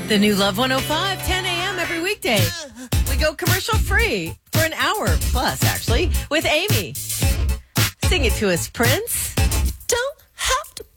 The new Love 105, 10 a.m. every weekday. We go commercial free for an hour plus, actually, with Amy. Sing it to us, Prince.